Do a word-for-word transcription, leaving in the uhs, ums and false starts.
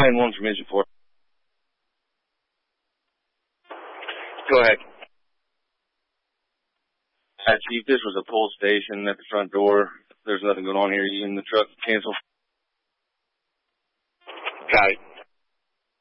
nine one from Engine four. Go ahead. Uh, Chief, this was a pull station at the front door. There's nothing going on here. You in the truck? Cancel. Got it.